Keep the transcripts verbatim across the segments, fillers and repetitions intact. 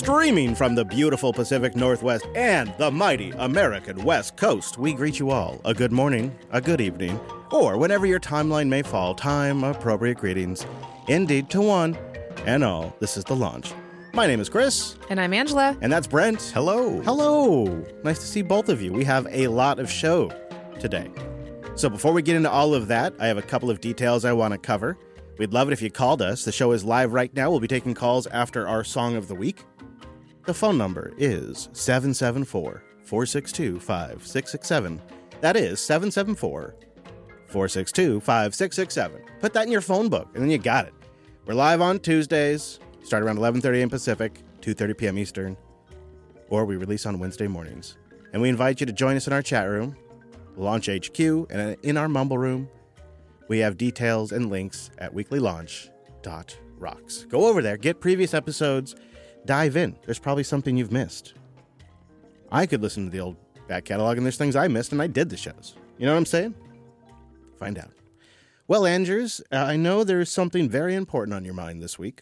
Streaming from the beautiful Pacific Northwest and the mighty American West Coast, we greet you all a good morning, a good evening, or whenever your timeline may fall, time-appropriate greetings. Indeed, to one and all, this is The Launch. My name is Chris. And I'm Angela. And that's Brent. Hello. Hello. Nice to see both of you. We have a lot of show today. So before we get into all of that, I have a couple of details I want to cover. We'd love it if you called us. The show is live right now. We'll be taking calls after our Song of the Week. The phone number is seven seven four, four six two, five six six seven. That is seven seven four, four six two, five six six seven. Put that in your phone book, and then you got it. We're live on Tuesdays, start around eleven thirty a.m. Pacific, two thirty p.m. Eastern, or we release on Wednesday mornings. And we invite you to join us in our chat room, Launch H Q, and in our Mumble room. We have details and links at weekly launch dot rocks. Go over there, get previous episodes, dive in. There's probably something you've missed. I could listen to the old back catalog, and there's things I missed, and I did the shows. You know what I'm saying? Find out. Well, Andrews, uh, I know there's something very important on your mind this week.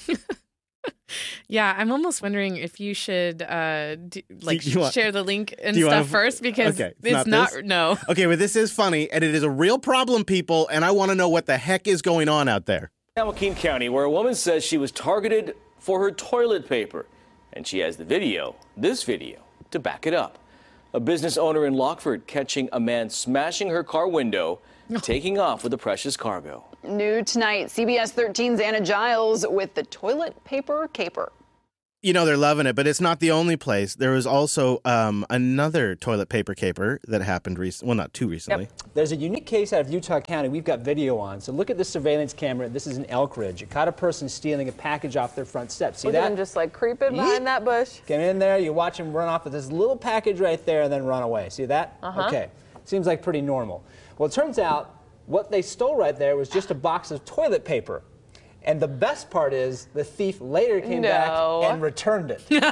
Yeah, I'm almost wondering if you should uh, do, like Do you want- share the link and do you stuff wanna- first because Okay, it's it's, not not, this? no. Okay, well, this is funny, and it is a real problem, people, and I want to know what the heck is going on out there. Now, McKean County, where a woman says she was targeted for her toilet paper, and she has the video, this video, to back it up. A business owner in Lockford catching a man smashing her car window, taking off with the precious cargo. New tonight, C B S thirteen's Anna Giles with the toilet paper caper. You know, they're loving it, but it's not the only place. There was also um, another toilet paper caper that happened recently. Well, not too recently. Yep. There's a unique case out of Utah County we've got video on. So look at this surveillance camera. This is in Elkridge. It caught a person stealing a package off their front steps. See Look that? at him just like creeping behind that bush. Get in there, you watch him run off with this little package right there and then run away. See that? Uh-huh. Okay. Seems like pretty normal. Well, it turns out what they stole right there was just a box of toilet paper. And the best part is the thief later came No. back and returned it. Wait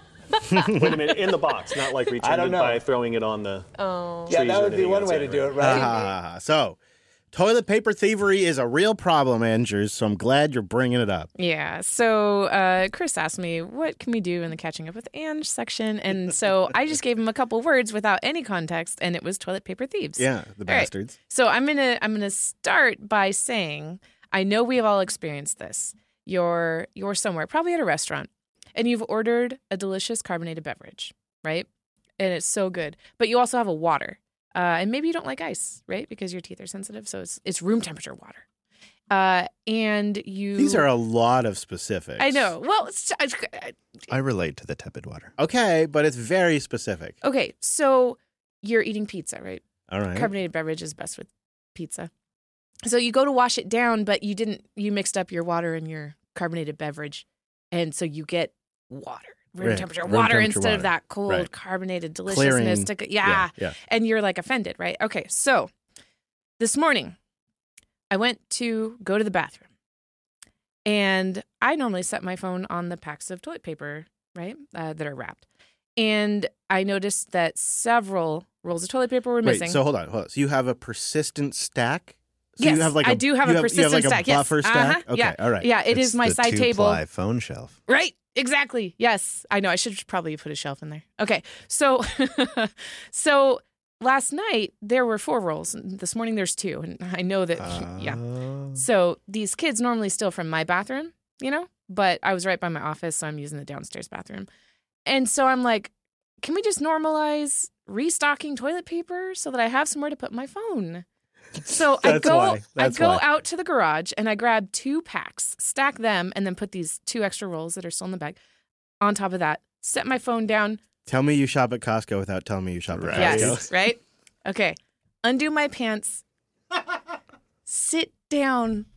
a minute, in the box, not like I returned don't it know. by throwing it on the Oh. Yeah, trees that or would be anything one way to outside, do it, right? right? Ah, so, toilet paper thievery is a real problem, Andrews, so I'm glad you're bringing it up. Yeah. So uh, Chris asked me, what can we do in the catching up with Ange section? And so I just gave him a couple words without any context, and it was toilet paper thieves. Yeah, the All right. bastards. So I'm gonna I'm gonna start by saying I know we have all experienced this. You're you're somewhere, probably at a restaurant, and you've ordered a delicious carbonated beverage, right? And it's so good, but you also have a water, uh, and maybe you don't like ice, right? Because your teeth are sensitive, so it's it's room temperature water. Uh, and you These are a lot of specifics. I know. Well, it's, I, I relate to the tepid water. Okay, but it's very specific. okay. So you're eating pizza, right? All right. Carbonated beverage is best with pizza. So you go to wash it down, but you didn't, you mixed up your water and your carbonated beverage. And so you get water, room Right. temperature Room water temperature instead water. of that cold Right. carbonated Clearing- deliciousness. To, yeah. Yeah, yeah. And you're like offended, right? Okay. So this morning I went to go to the bathroom and I normally set my phone on the packs of toilet paper, right? Uh, that are wrapped. And I noticed that several rolls of toilet paper were Wait, missing. so hold on, hold on. So you have a persistent stack? So Yes, you have like a, I do have you a you persistent like stack. a buffer yes. stack? Uh-huh. Okay, yeah. all right. Yeah, it is my side table. two-ply phone shelf. Right, exactly. Yes, I know. I should probably put a shelf in there. Okay, so so last night there were four rolls. And this morning there's two, and I know that. yeah. Uh, So these kids normally steal from my bathroom, you know, but I was right by my office, so I'm using the downstairs bathroom, and so I'm like, can we just normalize restocking toilet paper so that I have somewhere to put my phone? So I That's go why. That's I go why. out to the garage and I grab two packs, stack them, and then put these two extra rolls that are still in the bag on top of that. Set my phone down. Tell me you shop at Costco without telling me you shop at Right. Costco. Yes, right? Okay. Undo my pants. Sit down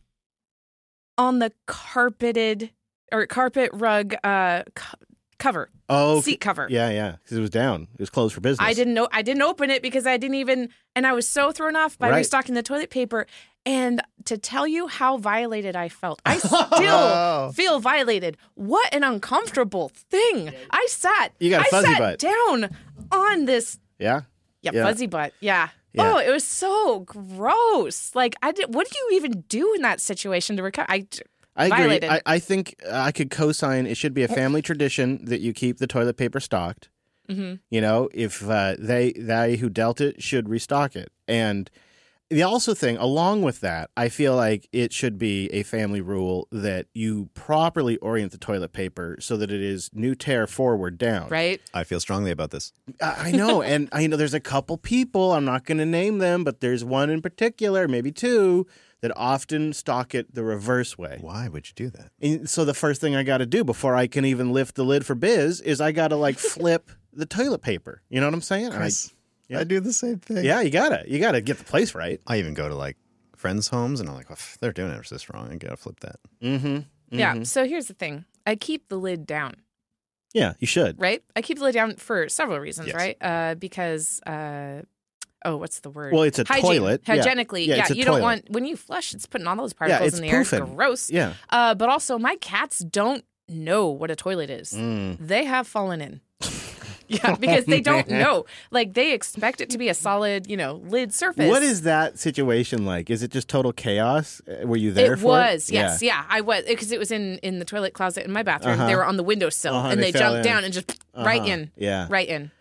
on the carpeted or carpet rug uh, co- cover. Oh, Seat cover. Yeah, yeah. Because it was down. It was closed for business. I didn't know. I didn't open it because I didn't even, and I was so thrown off by Right. restocking the toilet paper. And to tell you how violated I felt, I still Oh. feel violated. What an uncomfortable thing! I sat. You got a I fuzzy sat butt. down on this. Yeah? Yeah, Yeah. fuzzy butt. Yeah. Yeah. Oh, it was so gross. Like I did. What do you even do in that situation to recover? I. I agree. Violated. I, I think I could co-sign it should be a family tradition that you keep the toilet paper stocked. Mm-hmm. You know, if uh, they they who dealt it should restock it. And the also thing, along with that, I feel like it should be a family rule that you properly orient the toilet paper so that it is new tear forward down. Right? I feel strongly about this. I I know. And I know there's a couple people, I'm not going to name them, but there's one in particular, maybe two, that often stock it the reverse way. Why would you do that? And so the first thing I got to do before I can even lift the lid for Biz is I got to like flip the toilet paper. You know what I'm saying? And I- Chris, yeah. I do the same thing. yeah, you gotta, you gotta get the place right. I even go to like friends' homes and I'm like, well, if they're doing it this wrong. I gotta flip that. Mm-hmm. Yeah. So here's the thing. I keep the lid down, Yeah, you should. right? I keep the lid down for several reasons, Yes. right? Uh, because, uh, oh, what's the word? Well, it's a Hygiene. toilet. Yeah. Hygienically, Yeah, yeah, it's a you toilet. don't want, when you flush, it's putting all those Yeah, particles it's in the air. poofing. Gross. Yeah. Uh, but also, my cats don't know what a toilet is. Mm. They have fallen in. Yeah, because they don't know. Like, they expect it to be a solid, you know, lid surface. What is that situation like? Is it just total chaos? Uh, Were you there It for was, it? yes, yeah. I was, because it was in, in the toilet closet in my bathroom. Uh-huh. They were on the windowsill, Uh-huh, and they they, fell jumped in. down and just right Uh-huh. in. Yeah. Right in.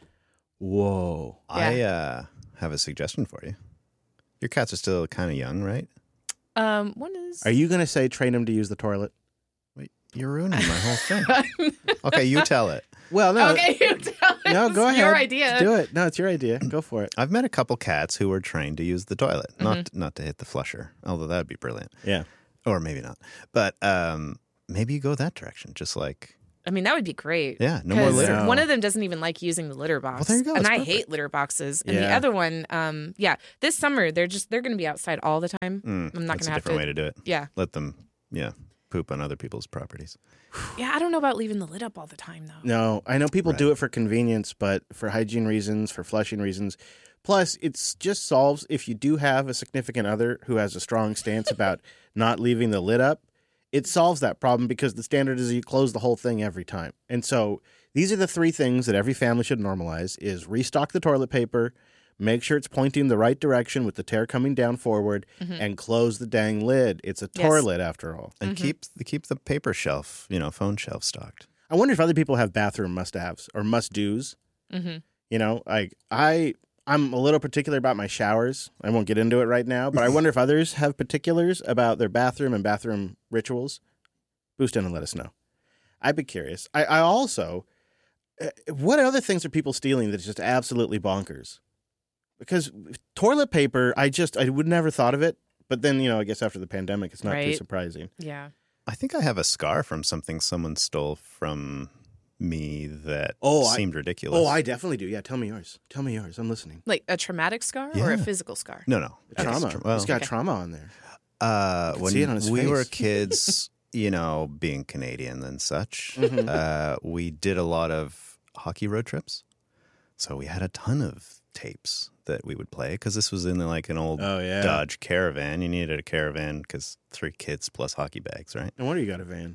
Whoa. I uh, have a suggestion for you. Your cats are still kind of young, right? Um, one is... Are you going to say train them to use the toilet? Wait, you're ruining my whole thing. Okay, you tell it. Well, no. Okay, you tell us. No, go ahead. Your idea. Do it. No, it's your idea. Go for it. I've met a couple cats who were trained to use the toilet, Mm-hmm. not not to hit the flusher, although that would be brilliant. Yeah. Or maybe not. But um, maybe you go that direction, just like, I mean, that would be great. yeah, no more 'Cause litter. No. one of them doesn't even like using the litter box. Well, there you go. And It's I perfect. hate litter boxes. And the Yeah. other one, um, yeah, this summer they're just they're going to be outside all the time. Mm, I'm not that's going to a have different to. way to do it. Yeah, Let them, yeah, poop on other people's properties. yeah. I don't know about leaving the lid up all the time though. No, I know people do Right. it for convenience, but for hygiene reasons, for flushing reasons. Plus, it's just solves if you do have a significant other who has a strong stance about not leaving the lid up. It solves that problem because the standard is you close the whole thing every time. And so these are the three things that every family should normalize is restock the toilet paper, make sure it's pointing the right direction with the tear coming down forward, and close the dang lid. It's a Yes. toilet after all. And keep keep the paper shelf, you know, phone shelf stocked. I wonder if other people have bathroom must-haves or must-dos. Mm-hmm. You know, like I, I'm a little particular about my showers. I won't get into it right now, but I wonder if others have particulars about their bathroom and bathroom rituals. Boost in and let us know. I'd be curious. I, I also, uh, what other things are people stealing that's just absolutely bonkers? Because toilet paper, I just, I would never thought of it. But then, you know, I guess after the pandemic, it's not too Right. surprising. Yeah. I think I have a scar from something someone stole from me that Oh, I- seemed ridiculous. Oh, I definitely do. Yeah, tell me yours. Tell me yours. I'm listening. Like a traumatic scar or a Yeah. physical scar? No, no. Trauma. It's tra- well, He's got Okay. trauma on there. Uh, can when see it on his we face. were kids, you know, being Canadian and such, Mhm. uh, we did a lot of hockey road trips. So we had a ton of tapes that we would play because this was in like an old Oh, yeah. Dodge Caravan. You needed a Caravan because three kids plus hockey bags, right? No wonder you got a van.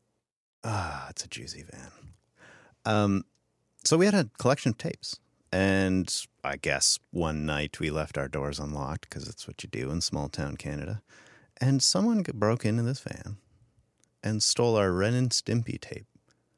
Ah, it's a juicy van. Um, so we had a collection of tapes. And I guess one night we left our doors unlocked because it's what you do in small town Canada. And someone g- broke into this van and stole our Ren and Stimpy tape.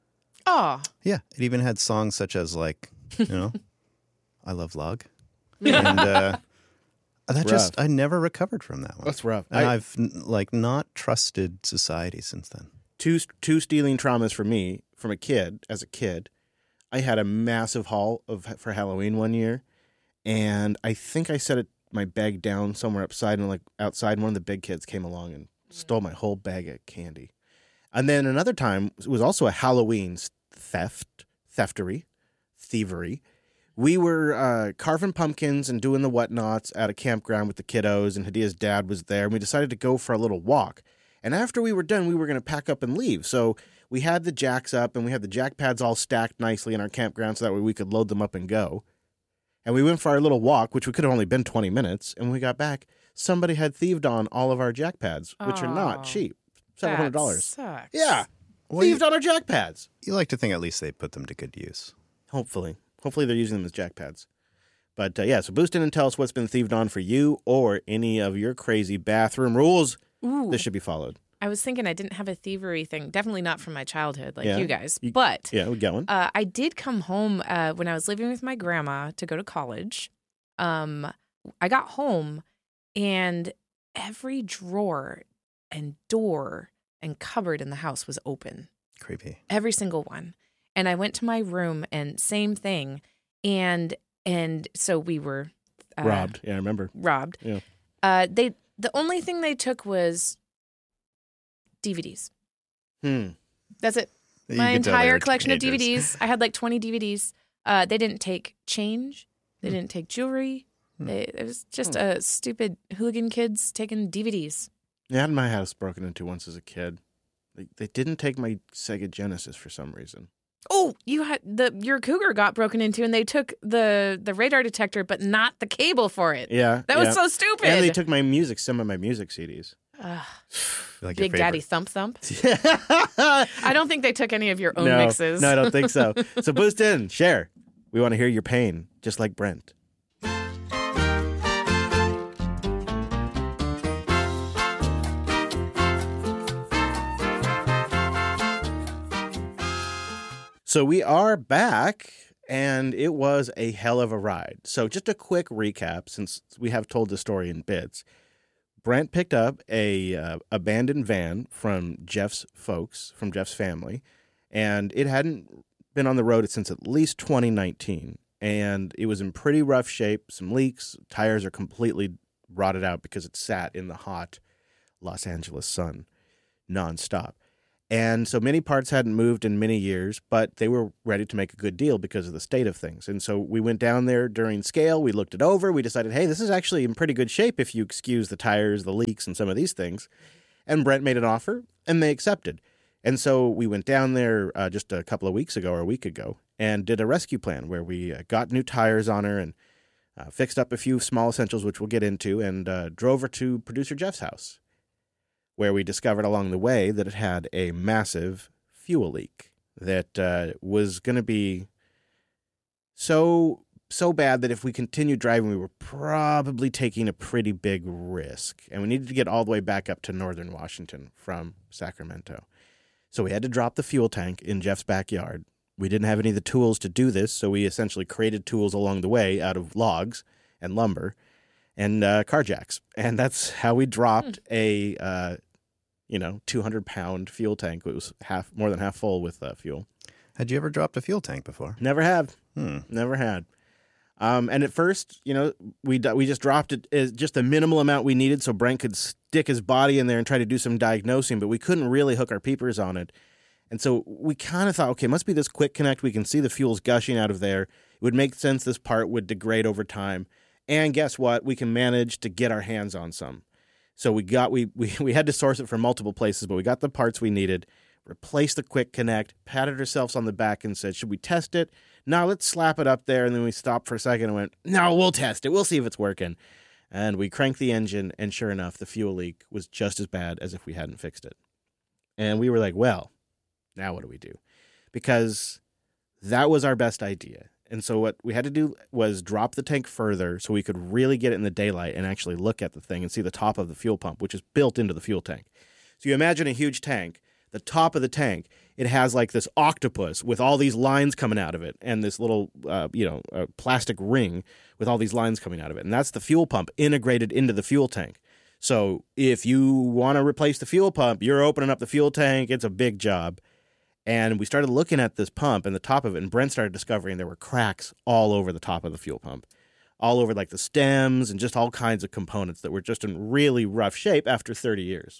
Oh, Yeah, it even had songs such as like, you know, I Love Lug. And uh, that just, I never recovered from that one. That's rough. And I- I've n- like not trusted society since then. two two stealing traumas for me from a kid. As a kid, I had a massive haul of for Halloween one year, and I think I set it, my bag down somewhere upside and like outside. And one of the big kids came along and stole my whole bag of candy. And then another time it was also a Halloween theft, theftery, thievery. We were uh, carving pumpkins and doing the whatnots at a campground with the kiddos, and Hadia's dad was there. And we decided to go for a little walk. And after we were done, we were going to pack up and leave. So we had the jacks up, and we had the jack pads all stacked nicely in our campground so that way we could load them up and go. And we went for our little walk, which we could have only been twenty minutes. And when we got back, somebody had thieved on all of our jack pads, which are Oh, not cheap. several hundred dollars. Sucks. Yeah. Well, thieved you- on our jack pads. You like to think at least they put them to good use. Hopefully. Hopefully they're using them as jack pads. But uh, yeah, so boost in and tell us what's been thieved on for you or any of your crazy bathroom rules. Ooh. This should be followed. I was thinking I didn't have a thievery thing. Definitely not from my childhood like Yeah. you guys. You- But Yeah, we got one. uh, I did come home uh, when I was living with my grandma to go to college. Um, I got home and every drawer and door and cupboard in the house was open. Creepy. Every single one. And I went to my room and same thing. And and so we were uh, Robbed. Yeah, I remember. Robbed. Yeah. Uh, they the only thing they took was D V Ds. Hmm. That's it. You My could tell they entire were collection of D V teenagers. Ds. I had like twenty D V Ds. Uh, they didn't take change. They Hmm. didn't take jewelry. Hmm. They, it was just a stupid hooligan kids taking D V Ds. Yeah, I had my house broken into once as a kid. They, they didn't take my Sega Genesis for some reason. Oh, you had the your Cougar got broken into, and they took the the radar detector, but not the cable for it. Yeah. That yeah. was so stupid. And they took my music, some of my music C Ds. Ugh, Like your Big Daddy favorite. Thump Thump. no, I don't think they took any of your own mixes. no, I don't think so. So boost in, share. We want to hear your pain, just like Brent. So we are back, and it was a hell of a ride. So just a quick recap, since we have told the story in bits. Brent picked up a uh, abandoned van from Jeff's folks, from Jeff's family, and it hadn't been on the road since at least twenty nineteen. And it was in pretty rough shape, some leaks, tires are completely rotted out because it sat in the hot Los Angeles sun nonstop. And so many parts hadn't moved in many years, but they were ready to make a good deal because of the state of things. And so we went down there during scale. We looked it over. We decided, hey, this is actually in pretty good shape if you excuse the tires, the leaks, and some of these things. And Brent made an offer, and they accepted. And so we went down there uh, just a couple of weeks ago or a week ago and did a rescue plan where we uh, got new tires on her and uh, fixed up a few small essentials, which we'll get into, and uh, drove her to producer Jeff's house, where we discovered along the way that it had a massive fuel leak that uh, was going to be so so bad that if we continued driving, we were probably taking a pretty big risk. And we needed to get all the way back up to northern Washington from Sacramento. So we had to drop the fuel tank in Jeff's backyard. We didn't have any of the tools to do this, so we essentially created tools along the way out of logs and lumber and uh, car jacks. And that's how we dropped a... Uh, you know, two hundred pound fuel tank. It was half, more than half full with uh, fuel. Had you ever dropped a fuel tank before? Never have. Hmm. Never had. Um, and at first, you know, we we just dropped it as just the minimal amount we needed so Brent could stick his body in there and try to do some diagnosing, but we couldn't really hook our peepers on it. And so we kind of thought, okay, it must be this quick connect. We can see the fuel's gushing out of there. It would make sense this part would degrade over time. And guess what? We can manage to get our hands on some. So we got we, we we had to source it from multiple places, but we got the parts we needed, replaced the quick connect, patted ourselves on the back and said, should we test it? No, let's slap it up there. And then we stopped for a second and went, no, we'll test it. We'll see if it's working. And we cranked the engine, and sure enough, the fuel leak was just as bad as if we hadn't fixed it. And we were like, well, now what do we do? Because that was our best idea. And so what we had to do was drop the tank further so we could really get it in the daylight and actually look at the thing and see the top of the fuel pump, which is built into the fuel tank. So you imagine a huge tank. The top of the tank, it has like this octopus with all these lines coming out of it and this little, uh, you know, uh, plastic ring with all these lines coming out of it. And that's the fuel pump integrated into the fuel tank. So if you want to replace the fuel pump, you're opening up the fuel tank. It's a big job. And we started looking at this pump and the top of it, and Brent started discovering there were cracks all over the top of the fuel pump, all over like the stems and just all kinds of components that were just in really rough shape after thirty years.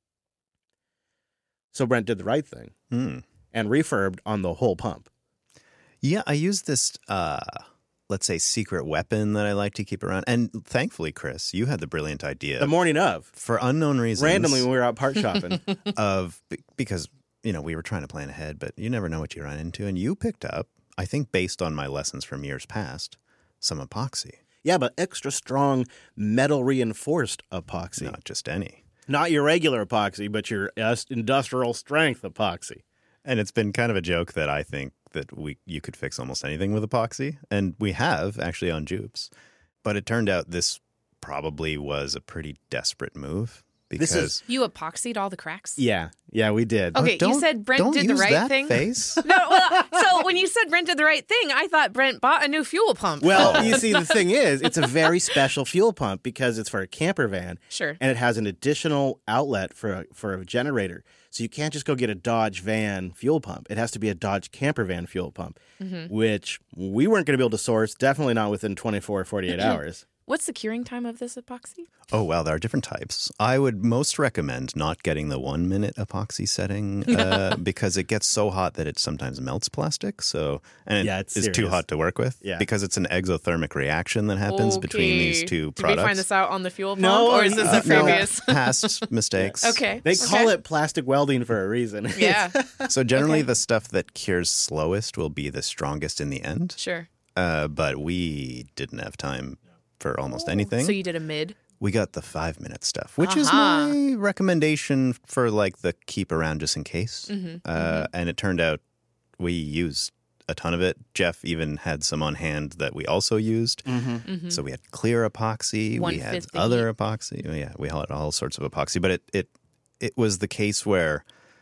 So Brent did the right thing Hmm. and refurbed on the whole pump. Yeah, I use this, uh, let's say, secret weapon that I like to keep around. And thankfully, Chris, you had the brilliant idea. The morning of. For unknown reasons. Randomly when we were out part shopping. of Because, you know, we were trying to plan ahead, but you never know what you run into. And you picked up, I think based on my lessons from years past, some epoxy. Yeah, but extra strong metal reinforced epoxy. Not just any. Not your regular epoxy, but your industrial strength epoxy. And it's been kind of a joke that I think that we you could fix almost anything with epoxy. And we have, actually, on Jupes. But it turned out this probably was a pretty desperate move because This is- You epoxied all the cracks? Yeah, yeah, we did. Okay, you don't- said Brent don't did the use right that thing. face. No, well, so when you said Brent did the right thing, I thought Brent bought a new fuel pump. Well, you see, the thing is, it's a very special fuel pump because it's for a camper van. Sure. And it has an additional outlet for a, for a generator. So you can't just go get a Dodge van fuel pump. It has to be a Dodge camper van fuel pump, Mm-hmm. which we weren't going to be able to source, definitely not within twenty-four or forty-eight hours. What's the curing time of this epoxy? Oh, well, there are different types. I would most recommend not getting the one minute epoxy setting uh, because it gets so hot that it sometimes melts plastic. So, and it Yeah, it's is too serious. hot to work with Yeah. because it's an exothermic reaction that happens between these Okay. two Did products. we find this out on the fuel pump, No, or is this uh, a no. previous? Past mistakes. Okay. They call Okay. it plastic welding for a reason. Yeah, So generally Okay. the stuff that cures slowest will be the strongest in the end. sure. Uh, but we didn't have time for almost anything. So you did a mid? We got the five minute stuff, which Uh-huh. is my recommendation for like the keep around just in case. Mm-hmm. Uh, and it turned out we used a ton of it. Jeff even had some on hand that we also used. Mm-hmm. So we had clear epoxy, we had One-fifth the other epoxy. Oh, yeah, we had all sorts of epoxy. But it it it was the case where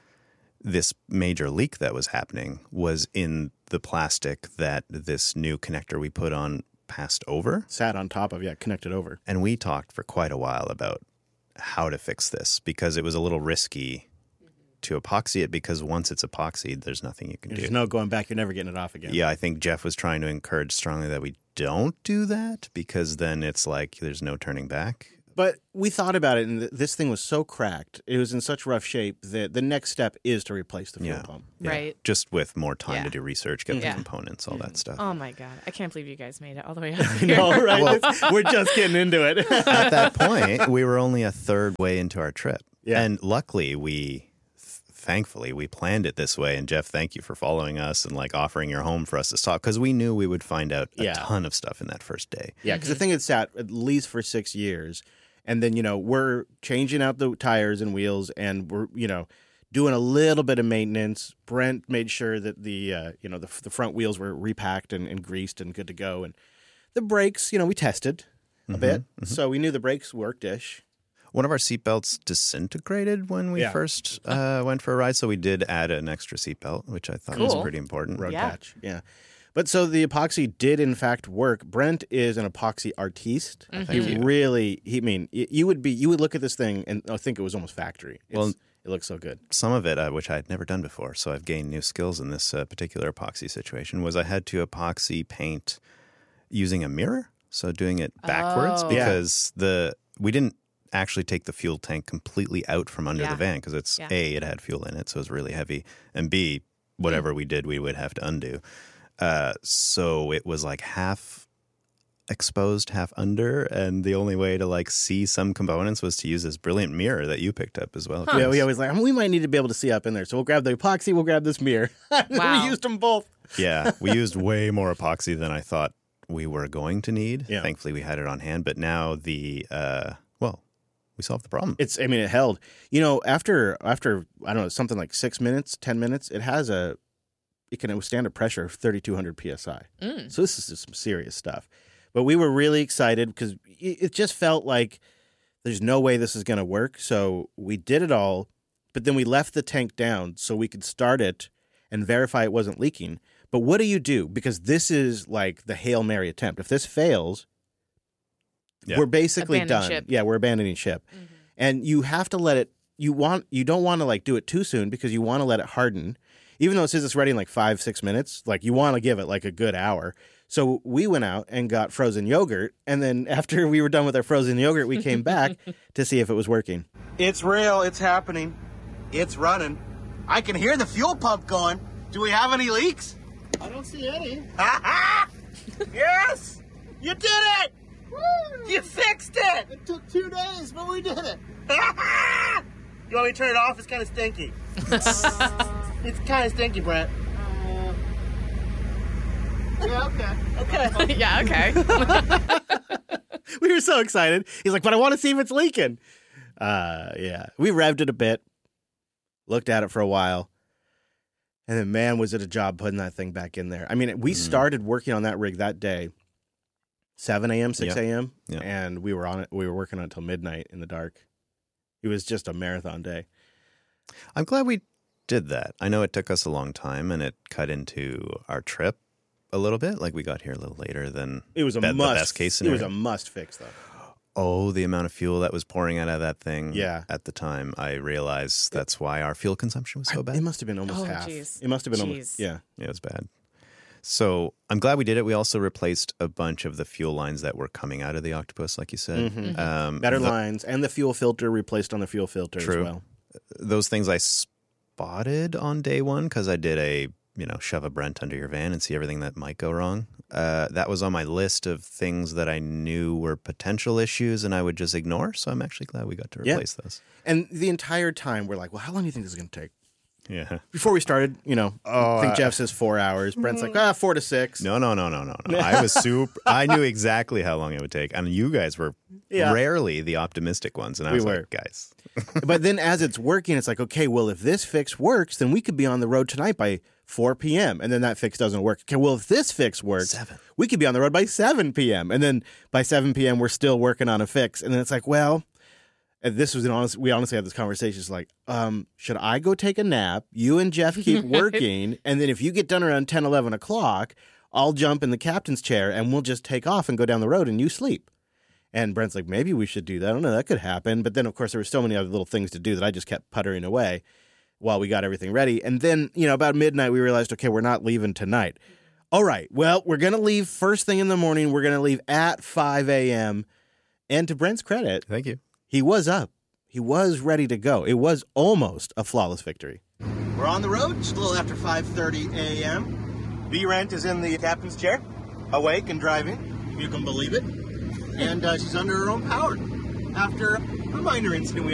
this major leak that was happening was in the plastic that this new connector we put on passed over. Sat on top of, yeah, connected over. And we talked for quite a while about how to fix this because it was a little risky to epoxy it because once it's epoxied, there's nothing you can There's do. no going back. You're never getting it off again. Yeah, I think Jeff was trying to encourage strongly that we don't do that because then it's like there's no turning back. But we thought about it, and th- this thing was so cracked. It was in such rough shape that the next step is to replace the fuel Yeah. pump. Yeah. Right. Just with more time Yeah. to do research, get Yeah. the components, all that stuff. Oh my god, I can't believe you guys made it all the way up here. No, right? It's- we're just getting into it. At that point, we were only a third way into our trip. Yeah. And luckily, we, th- thankfully, we planned it this way. And Jeff, thank you for following us and like offering your home for us to stop because we knew we would find out a Yeah. ton of stuff in that first day. Yeah, because the thing had sat at least for six years. And then, you know, we're changing out the tires and wheels and we're, you know, doing a little bit of maintenance. Brent made sure that the, uh, you know, the, the front wheels were repacked and, and greased and good to go. And the brakes, you know, we tested a bit. So we knew the brakes worked-ish. One of our seatbelts disintegrated when we Yeah. first uh, went for a ride. So we did add an extra seatbelt, which I thought was Cool. pretty important. Road Yeah. patch. Yeah. But so the epoxy did in fact work. Brent is an epoxy artiste. Thank He you. really, he I mean, y- you would be, you would look at this thing and I think it was almost factory. It's, Well- it looks so good. Some of it, uh, which I had never done before, so I've gained new skills in this uh, particular epoxy situation, was I had to epoxy paint using a mirror. So doing it backwards Oh. Yeah. because the we didn't actually take the fuel tank completely out from under Yeah. the van because it's Yeah. A, it had fuel in it, so it was really heavy, and B, whatever we did, we would have to undo. Uh, so it was like half exposed, half under, and the only way to like see some components was to use this brilliant mirror that you picked up as well. Yeah, Chris. we always like, we might need to be able to see up in there. So we'll grab the epoxy, we'll grab this mirror. Wow. We used them both. Yeah, we used way more epoxy than I thought we were going to need. Yeah. Thankfully, we had it on hand, but now the uh, well, we solved the problem. It's, I mean, it held. You know, after, after I don't know, something like six minutes, ten minutes, it has a, it can withstand a pressure of thirty-two hundred P S I. Mm. So this is just some serious stuff. But we were really excited because it it just felt like there's no way this is going to work. So we did it all, but then we left the tank down so we could start it and verify it wasn't leaking. But what do you do? Because this is like the Hail Mary attempt. If this fails, Yeah. we're basically Abandon done. ship. Yeah, we're abandoning ship. And you have to let it, you want, you don't want to like do it too soon because you want to let it harden. Even though it says it's ready in like five, six minutes, like you want to give it like a good hour. So we went out and got frozen yogurt. And then after we were done with our frozen yogurt, we came back to see if it was working. It's real. It's happening. It's running. I can hear the fuel pump going. Do we have any leaks? I don't see any. Yes! You did it! Woo! You fixed it! It took two days, but we did it. You want me to turn it off? It's kind of stinky. It's kind of stinky, Brent. Uh, yeah, okay. Okay. Yeah, okay. We were so excited. He's like, but I want to see if it's leaking. Uh, yeah. We revved it a bit, looked at it for a while. And then, man, was it a job putting that thing back in there. I mean, we started working on that rig that day, seven a.m., six a.m., Yeah. and we were on it. We were working on it until midnight in the dark. It was just a marathon day. I'm glad we did that. I know it took us a long time, and it cut into our trip a little bit. Like we got here a little later than it was a be- must. the best case It scenario. was a must fix, though. Oh, the amount of fuel that was pouring out of that thing Yeah. at the time. I realized that's why our fuel consumption was so bad. It must have been almost Oh, half. geez. It must have been Jeez. almost, yeah. It was bad. So I'm glad we did it. We also replaced a bunch of the fuel lines that were coming out of the Octopus, like you said. Mhm. Um, Better the- lines and the fuel filter replaced on the fuel filter True. as well. Those things I spotted on day one because I did a, you know, shove a Brent under your van and see everything that might go wrong. Uh, that was on my list of things that I knew were potential issues and I would just ignore. So I'm actually glad we got to Yeah. replace those. And the entire time, we're like, well, how long do you think this is going to take? Yeah. Before we started, you know, Oh, I think uh, Jeff says four hours. Brent's like, ah, four to six. No, no, no, no, no, no. I was super. I knew exactly how long it would take, and you guys were Yeah. rarely the optimistic ones. And I We was were. like, guys, But then as it's working, it's like, okay, well, if this fix works, then we could be on the road tonight by four p.m. And then that fix doesn't work. Okay, well, if this fix works, Seven. we could be on the road by seven p.m. And then by seven p.m., we're still working on a fix. And then it's like, well, and this was an honest, we honestly had this conversation. It's like, um, should I go take a nap? You and Jeff keep working. And then if you get done around ten, eleven o'clock, I'll jump in the captain's chair and we'll just take off and go down the road and you sleep. And Brent's like, maybe we should do that. I don't know. That could happen. But then, of course, there were so many other little things to do that I just kept puttering away while we got everything ready. And then, you know, about midnight, we realized, okay, we're not leaving tonight. All right. Well, we're going to leave first thing in the morning. We're going to leave at five a.m. And to Brent's credit, thank you. he was up. He was ready to go. It was almost a flawless victory. We're on the road, just a little after five thirty a.m. B-Rent is in the captain's chair, awake and driving, if you can believe it. And uh, she's under her own power after a minor incident we